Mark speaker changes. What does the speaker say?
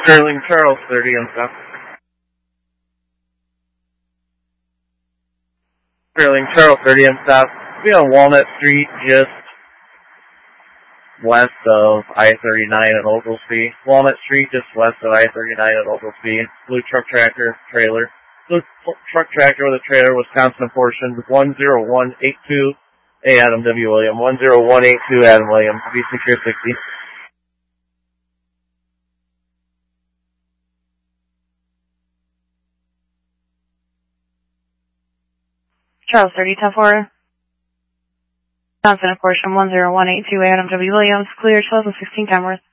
Speaker 1: Sterling Charles 30 and south. Sterling Charles 30 and south. Be on Walnut Street, just west of I-39 at Oglesby. Walnut Street, just west of I-39 at Oglesby. Blue truck tractor, trailer. Blue truck tractor with a trailer, Wisconsin portion, 10182. A Adam W. William, 10182 Adam William, be secure 60.
Speaker 2: Charles 30, 10-4. Wisconsin portion, 10182 Adam W. Williams, clear 12 and 16 Tamworth.